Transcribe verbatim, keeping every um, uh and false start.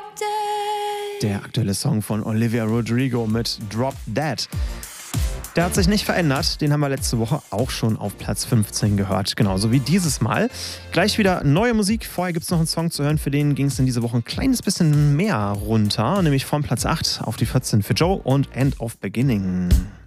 Der aktuelle Song von Olivia Rodrigo mit Drop Dead. Der hat sich nicht verändert, den haben wir letzte Woche auch schon auf Platz fünfzehn gehört, genauso wie dieses Mal. Gleich wieder neue Musik, vorher gibt es noch einen Song zu hören, für den ging es in dieser Woche ein kleines bisschen mehr runter, nämlich von Platz acht auf die vierzehn für Joe und End of Beginning.